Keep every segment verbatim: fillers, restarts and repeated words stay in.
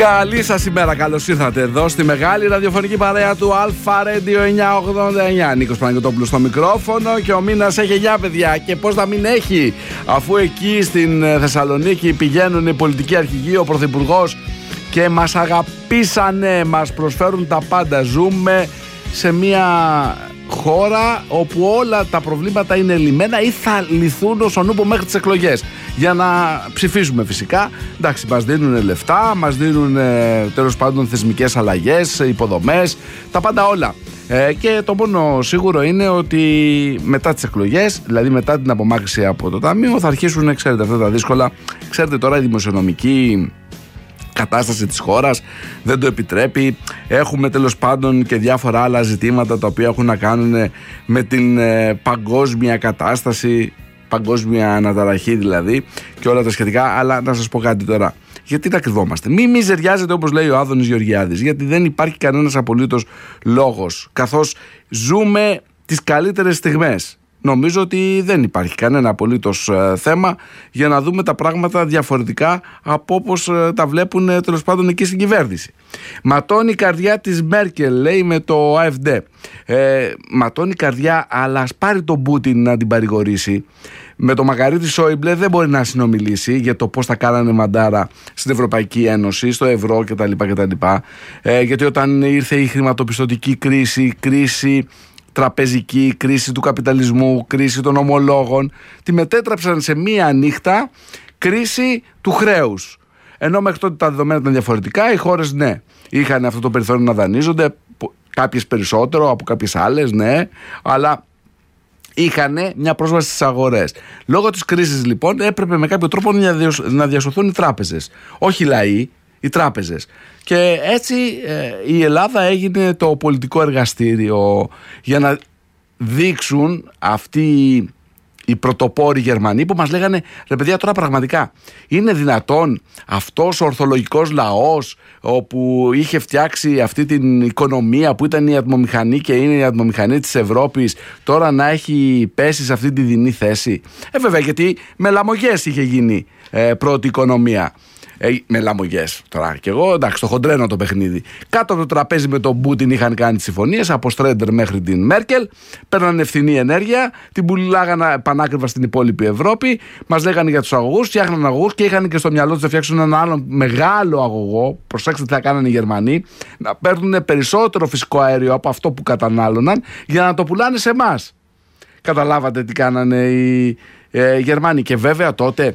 Καλή σας ημέρα, καλώς ήρθατε εδώ στη μεγάλη ραδιοφωνική παρέα του Αλφα Radio εννιακόσια ογδόντα εννιά. Νίκος Παναγιωτόπουλος στο μικρόφωνο και ο μήνας έχει εννιά, παιδιά. Και πώς να μην έχει, αφού εκεί στην Θεσσαλονίκη πηγαίνουν οι πολιτικοί αρχηγοί, ο Πρωθυπουργός και μας αγαπήσανε, μας προσφέρουν τα πάντα. Ζούμε σε μια χώρα όπου όλα τα προβλήματα είναι λυμμένα ή θα λυθούν ως ο νούπο μέχρι τις εκλογές. Για να ψηφίσουμε φυσικά. Εντάξει, μας δίνουν λεφτά, μας δίνουν ε, τέλος πάντων θεσμικές αλλαγές, υποδομές, τα πάντα όλα. Ε, και το μόνο σίγουρο είναι ότι μετά τις εκλογές, δηλαδή μετά την απομάκρυνση από το Ταμείο, θα αρχίσουν, ξέρετε, αυτά τα δύσκολα. Ξέρετε τώρα η δημοσιονομική κατάσταση της χώρας δεν το επιτρέπει. Έχουμε τέλος πάντων και διάφορα άλλα ζητήματα τα οποία έχουν να κάνουν με την ε, παγκόσμια κατάσταση, παγκόσμια αναταραχή δηλαδή και όλα τα σχετικά. Αλλά να σας πω κάτι τώρα, γιατί τα κρυβόμαστε? Μη μιζεριάζετε, όπως λέει ο Άδωνης Γεωργιάδης, γιατί δεν υπάρχει κανένας απολύτως λόγος, καθώς ζούμε τις καλύτερες στιγμές. Νομίζω ότι δεν υπάρχει κανένα απολύτως ε, θέμα για να δούμε τα πράγματα διαφορετικά από όπως ε, τα βλέπουν ε, τέλος πάντων εκεί στην κυβέρνηση. Ματώνει η καρδιά της Μέρκελ, λέει, με το AfD. Ε, ματώνει η καρδιά, αλλά ας πάρει τον Πούτιν να την παρηγορήσει. Με το Μαργαρίτη Σόιμπλε δεν μπορεί να συνομιλήσει για το πώς θα κάνανε μαντάρα στην Ευρωπαϊκή Ένωση, στο ευρώ κτλ. κτλ. Ε, γιατί όταν ήρθε η χρηματοπιστωτική κρίση, κρίση τραπεζική, κρίση του καπιταλισμού, κρίση των ομολόγων, τη μετέτραψαν σε μία νύχτα κρίση του χρέους. Ενώ μέχρι τότε τα δεδομένα ήταν διαφορετικά, οι χώρες ναι, είχαν αυτό το περιθώριο να δανείζονται, κάποιες περισσότερο από κάποιες άλλες, ναι, αλλά είχαν μια πρόσβαση στις αγορές. Λόγω της κρίσης λοιπόν έπρεπε με κάποιο τρόπο να διασωθούν οι τράπεζες, όχι οι λαοί, οι τράπεζες. Και έτσι ε, η Ελλάδα έγινε το πολιτικό εργαστήριο για να δείξουν αυτοί οι πρωτοπόροι Γερμανοί που μας λέγανε, ρε παιδιά, τώρα πραγματικά είναι δυνατόν αυτός ο ορθολογικός λαός όπου είχε φτιάξει αυτή την οικονομία που ήταν η ατμομηχανή και είναι η ατμομηχανή της Ευρώπης, τώρα να έχει πέσει σε αυτή τη δεινή θέση? Ε βέβαια, γιατί με λαμογές είχε γίνει ε, πρώτη οικονομία. Ε, με λαμογές τώρα. Και εγώ, εντάξει, το χοντρένω το παιχνίδι. Κάτω από το τραπέζι με τον Πούτιν είχαν κάνει τις συμφωνίες, από Στρέντερ μέχρι την Μέρκελ. Παίρνανε ευθυνή ενέργεια, την πουλάγανε πανάκριβα στην υπόλοιπη Ευρώπη. Μας λέγανε για τους αγωγούς, φτιάχναν αγωγούς και είχαν και στο μυαλό τους να φτιάξουν έναν άλλο μεγάλο αγωγό. Προσέξτε τι θα κάνανε οι Γερμανοί. Να παίρνουν περισσότερο φυσικό αέριο από αυτό που κατανάλωναν για να το πουλάνε σε εμάς. Καταλάβατε τι κάνανε οι ε, Γερμανοί? Και βέβαια τότε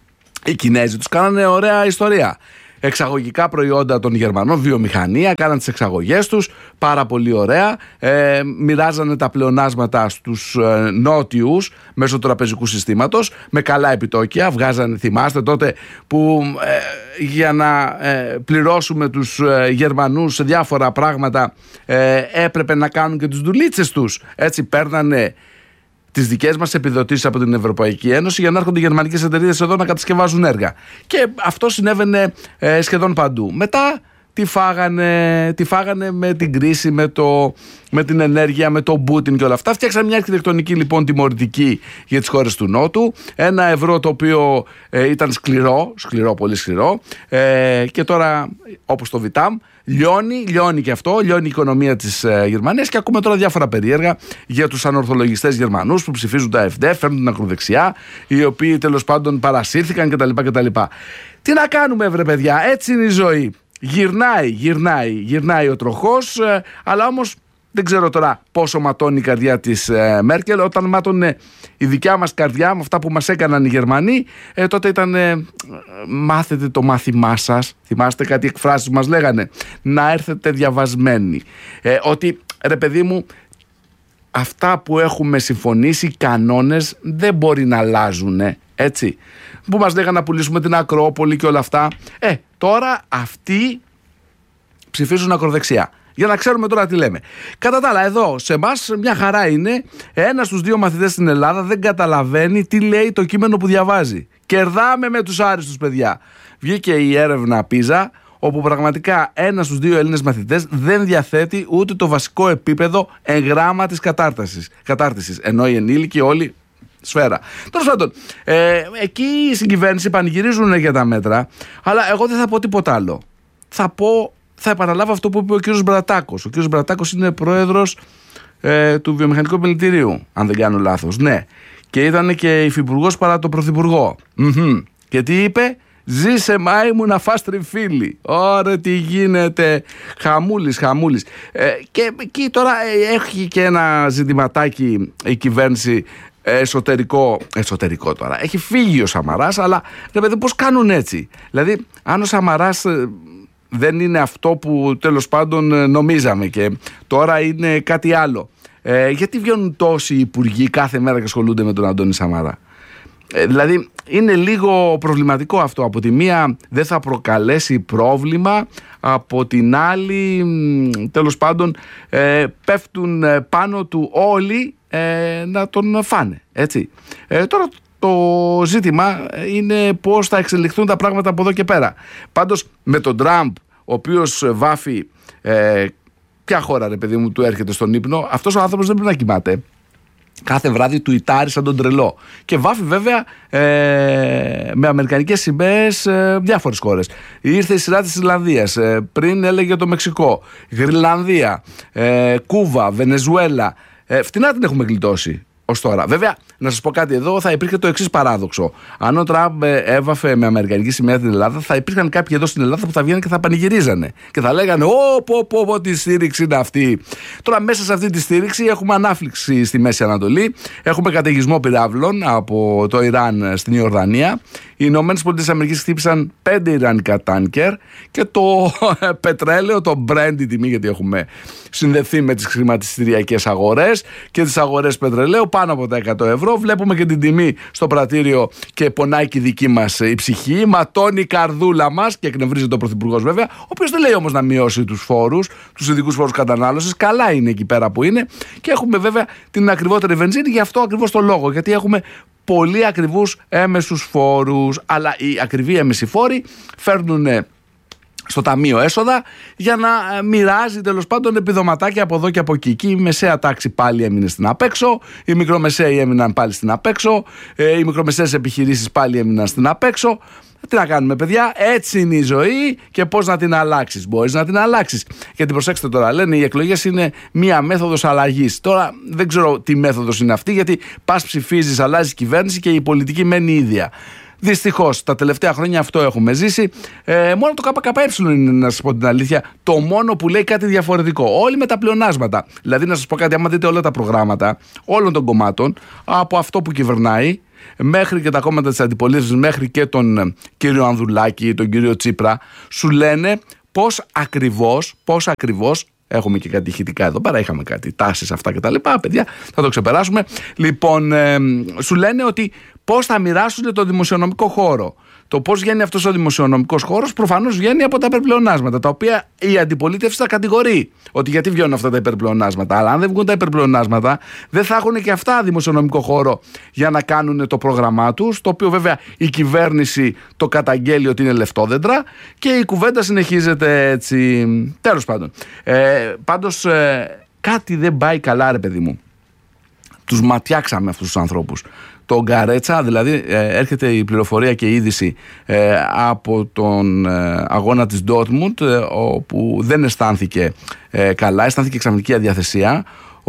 οι Κινέζοι τους κάνανε ωραία ιστορία. Εξαγωγικά προϊόντα των Γερμανών, βιομηχανία, κάναν τις εξαγωγές τους πάρα πολύ ωραία. Ε, μοιράζανε τα πλεονάσματα στους ε, νότιους μέσω του τραπεζικού συστήματος με καλά επιτόκια. Βγάζανε, θυμάστε τότε που ε, για να ε, πληρώσουμε τους ε, Γερμανούς σε διάφορα πράγματα ε, έπρεπε να κάνουν και τους δουλίτσες τους. Έτσι παίρνανε τις δικές μας επιδοτήσεις από την Ευρωπαϊκή Ένωση για να έρχονται οι γερμανικές εταιρείες εδώ να κατασκευάζουν έργα. Και αυτό συνέβαινε ε, σχεδόν παντού. Μετά τι φάγανε, τι φάγανε με την κρίση, με, το, με την ενέργεια, με τον Πούτιν και όλα αυτά. Φτιάξαν μια αρχιτεκτονική λοιπόν τιμωρητική για τις χώρες του Νότου. Ένα ευρώ το οποίο ε, ήταν σκληρό, σκληρό, πολύ σκληρό. Ε, και τώρα, όπως το Βιτάμ, λιώνει, λιώνει και αυτό, λιώνει η οικονομία της ε, Γερμανίας. Και ακούμε τώρα διάφορα περίεργα για τους ανορθολογιστές Γερμανούς που ψηφίζουν τα AfD, φέρνουν την ακροδεξιά, οι οποίοι τέλος πάντων παρασύρθηκαν κτλ. κτλ. Τι να κάνουμε, βρε παιδιά, έτσι είναι η ζωή. Γυρνάει, γυρνάει, γυρνάει ο τροχός, ε, αλλά όμως δεν ξέρω τώρα πόσο ματώνει η καρδιά της ε, Μέρκελ. Όταν μάτωνε η δικιά μας καρδιά με αυτά που μας έκαναν οι Γερμανοί, ε, τότε ήταν ε, μάθετε το μάθημά σας. Θυμάστε κάτι εκφράσεις που μας λέγανε? Να έρθετε διαβασμένοι. Ε, ότι ρε παιδί μου, αυτά που έχουμε συμφωνήσει, οι κανόνες δεν μπορεί να αλλάζουν, ε, έτσι. Που μας λέγανε να πουλήσουμε την Ακρόπολη και όλα αυτά. Ε, τώρα αυτοί ψηφίζουν ακροδεξιά. Για να ξέρουμε τώρα τι λέμε. Κατά τα άλλα, εδώ σε εμάς μια χαρά είναι. Ένας στους δύο μαθητές στην Ελλάδα δεν καταλαβαίνει τι λέει το κείμενο που διαβάζει. Κερδάμε με τους άριστους, παιδιά. Βγήκε η έρευνα πίζα, όπου πραγματικά ένας στους δύο Έλληνες μαθητές δεν διαθέτει ούτε το βασικό επίπεδο εγγράμματης κατάρτισης. κατάρτισης ενώ οι ενήλικοι όλοι σφαίρα. Τέλος πάντων, ε, εκεί η συγκυβέρνηση πανηγυρίζουν για τα μέτρα, αλλά εγώ δεν θα πω τίποτα άλλο. θα πω, θα επαναλάβω αυτό που είπε ο κ. Μπρατάκος. Ο κ. Μπρατάκος είναι πρόεδρος ε, του Βιομηχανικού Επιμελητηρίου, αν δεν κάνω λάθος. Ναι. Και ήταν και υφυπουργός παρά τον πρωθυπουργό. Mm-hmm. Και τι είπε? Ζήσε μάη μου να φας τριφύλι. Ωραία, τι γίνεται. Χαμούλης, χαμούλης. Ε, και εκεί τώρα έχει και ένα ζητηματάκι η κυβέρνηση εσωτερικό. Εσωτερικό τώρα. Έχει φύγει ο Σαμαράς, αλλά ρε παιδί, πώς κάνουν έτσι? Δηλαδή, αν ο Σαμαράς δεν είναι αυτό που τέλος πάντων νομίζαμε και τώρα είναι κάτι άλλο, ε, γιατί βγαίνουν τόσοι υπουργοί κάθε μέρα και ασχολούνται με τον Αντώνη Σαμαρά? Ε, δηλαδή είναι λίγο προβληματικό αυτό. Από τη μία δεν θα προκαλέσει πρόβλημα, από την άλλη τέλος πάντων ε, πέφτουν πάνω του όλοι ε, να τον φάνε, έτσι. Ε, τώρα το ζήτημα είναι πώς θα εξελιχθούν τα πράγματα από εδώ και πέρα. Πάντως με τον Τραμπ, ο οποίος βάφει ε, ποια χώρα ρε παιδί μου του έρχεται στον ύπνο, αυτός ο άνθρωπος δεν πρέπει να κοιμάται. Κάθε βράδυ του ιτάρει σαν τον τρελό. Και βάφει βέβαια ε, με αμερικανικές σημαίες ε, διάφορες χώρες. Ήρθε η σειρά της Ισλανδίας, ε, πριν έλεγε το Μεξικό, Γρυλανδία, ε, Κούβα, Βενεζουέλα. Ε, φτηνά την έχουμε γλιτώσει ως τώρα. Βέβαια, να σας πω κάτι εδώ, θα υπήρχε το εξής παράδοξο. Αν ο Τραμπ έβαφε με αμερικανική σημαία την Ελλάδα, θα υπήρχαν κάποιοι εδώ στην Ελλάδα που θα βγαίνουν και θα πανηγυρίζανε. Και θα λέγανε, Ω, πω, πω, πω, τι στήριξη είναι αυτή. Τώρα, μέσα σε αυτή τη στήριξη έχουμε ανάφλιξη στη Μέση Ανατολή. Έχουμε καταιγισμό πυράβλων από το Ιράν στην Ιορδανία. Οι Ηνωμένες Πολιτείες Αμερικής χτύπησαν πέντε ιρανικά τάνκερ και το πετρέλαιο, το Brent, η τιμή, γιατί έχουμε συνδεθεί με τις χρηματιστηριακές αγορές και τις αγορές πετρελαίου, πάνω από τα εκατό ευρώ. Βλέπουμε και την τιμή στο πρατήριο και πονάει και η δική μας η ψυχή. Ματώνει η καρδούλα μας και εκνευρίζεται ο Πρωθυπουργός βέβαια, ο οποίος δεν λέει όμως να μειώσει τους φόρους, τους ειδικούς φόρους κατανάλωσης. Καλά είναι εκεί πέρα που είναι. Και έχουμε βέβαια την ακριβότερη βενζίνη, γι' αυτό ακριβώς το λόγο. Γιατί έχουμε πολύ ακριβούς έμεσους φόρους, αλλά οι ακριβοί έμεσοι φόροι φέρνουν στο ταμείο έσοδα για να μοιράζει τέλος πάντων επιδοματάκια από εδώ και από εκεί. Και η μεσαία τάξη πάλι έμεινε στην απέξω, οι μικρομεσαίοι έμειναν πάλι στην απέξω, οι μικρομεσαίες επιχειρήσεις πάλι έμειναν στην απέξω. Τι να κάνουμε, παιδιά, έτσι είναι η ζωή και πώς να την αλλάξεις? Μπορείς να την αλλάξεις. Γιατί προσέξτε τώρα, λένε οι εκλογές είναι μία μέθοδος αλλαγής. Τώρα δεν ξέρω τι μέθοδος είναι αυτή, γιατί πας ψηφίζεις, αλλάζεις κυβέρνηση και η πολιτική μένει ίδια. Δυστυχώς, τα τελευταία χρόνια αυτό έχουμε ζήσει. Ε, μόνο το ΚΚΕ είναι, να σας πω την αλήθεια, το μόνο που λέει κάτι διαφορετικό. Όλοι με τα πλεονάσματα. Δηλαδή, να σας πω κάτι, άμα δείτε όλα τα προγράμματα όλων των κομμάτων, από αυτό που κυβερνάει, μέχρι και τα κόμματα της αντιπολίτευσης, μέχρι και τον κύριο Ανδουλάκη, τον κύριο Τσίπρα, σου λένε πώς ακριβώς, πώς ακριβώς, έχουμε και κάτι ηχητικά εδώ πέρα, είχαμε κάτι τάσεις αυτά και τα λοιπά, παιδιά, θα το ξεπεράσουμε. Λοιπόν, ε, σου λένε ότι πώς θα μοιράσουν το δημοσιονομικό χώρο. Το πώς βγαίνει αυτός ο δημοσιονομικός χώρος προφανώς βγαίνει από τα υπερπλεονάσματα, τα οποία η αντιπολίτευση θα κατηγορεί ότι γιατί βγαίνουν αυτά τα υπερπλεονάσματα. Αλλά αν δεν βγουν τα υπερπλεονάσματα, δεν θα έχουν και αυτά δημοσιονομικό χώρο για να κάνουν το πρόγραμμά τους, το οποίο βέβαια η κυβέρνηση το καταγγέλει ότι είναι λεφτόδεντρα και η κουβέντα συνεχίζεται έτσι. Τέλος πάντων. Ε, πάντως ε, κάτι δεν πάει καλά, ρε παιδί μου. Τους ματιάξαμε αυτούς τους ανθρώπους. Το Γκαρέτσα, δηλαδή ε, έρχεται η πληροφορία και η είδηση ε, από τον ε, αγώνα της Ντόρτμουντ, ε, όπου δεν αισθάνθηκε ε, καλά, αισθάνθηκε ξαφνική αδιαθεσία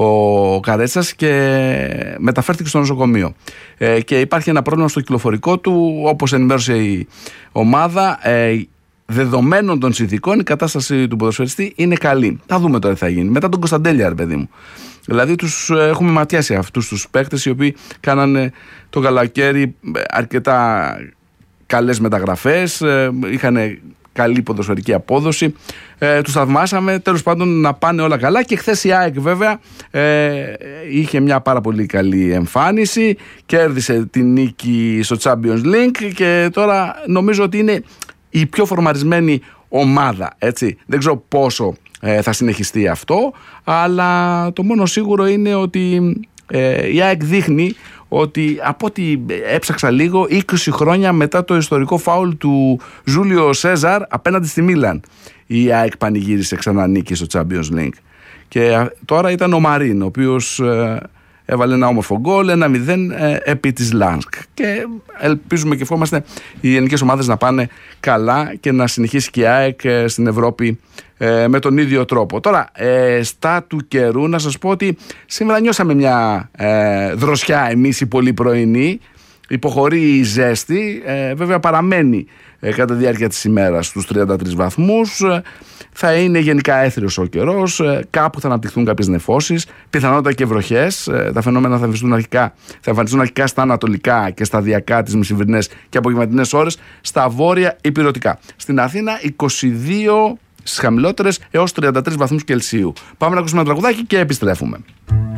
ο Καρέτσας και μεταφέρθηκε στο νοσοκομείο. Ε, και υπάρχει ένα πρόβλημα στο κυκλοφορικό του, όπως ενημέρωσε η ομάδα. Ε, Δεδομένων των συνθηκών, η κατάσταση του ποδοσφαιριστή είναι καλή. Θα δούμε τώρα τι θα γίνει. Μετά τον Κωνσταντέλια, ρε παιδί μου. Δηλαδή, τους έχουμε ματιάσει αυτούς τους παίκτες οι οποίοι κάνανε το καλοκαίρι αρκετά καλές μεταγραφές, είχαν καλή ποδοσφαιρική απόδοση. Ε, τους θαυμάσαμε, τέλος πάντων να πάνε όλα καλά. Και χθες η ΑΕΚ βέβαια ε, είχε μια πάρα πολύ καλή εμφάνιση, κέρδισε την νίκη στο Champions League και τώρα νομίζω ότι είναι η πιο φορμαρισμένη ομάδα, έτσι. Δεν ξέρω πόσο ε, θα συνεχιστεί αυτό, αλλά το μόνο σίγουρο είναι ότι ε, η ΑΕΚ δείχνει ότι, από ό,τι έψαξα λίγο, είκοσι χρόνια μετά το ιστορικό φάουλ του Ζούλιο Σέζαρ απέναντι στη Μίλαν, η ΑΕΚ πανηγύρισε ξανά νίκη στο Champions League. Και τώρα ήταν ο Μαρίν, ο οποίος ε, έβαλε ένα όμορφο γκολ, ένα μηδέν ε, επί της Λάνσκ. Και ελπίζουμε και ευχόμαστε οι ελληνικές ομάδες να πάνε καλά και να συνεχίσει και η ΑΕΚ ε, στην Ευρώπη ε, με τον ίδιο τρόπο. Τώρα, ε, στα του καιρού, να σας πω ότι σήμερα νιώσαμε μια ε, δροσιά εμείς οι πολύ πρωινοί. Υποχωρεί η ζέστη, ε, βέβαια παραμένει ε, κατά τη διάρκεια της ημέρας στους τριάντα τρεις βαθμούς. Ε, θα είναι γενικά έθριος ο καιρός, ε, κάπου θα αναπτυχθούν κάποιες νεφώσεις, πιθανότητα και βροχές. Ε, τα φαινόμενα θα εμφανιστούν αρχικά, θα εμφανιστούν αρχικά στα ανατολικά και σταδιακά τις μεσημβρινές και απογευματινές ώρες, στα βόρεια ηπειρωτικά. Στην Αθήνα είκοσι δύο στις χαμηλότερες έως τριάντα τρεις βαθμούς Κελσίου. Πάμε να ακούσουμε ένα τραγουδάκι και επιστρέφουμε.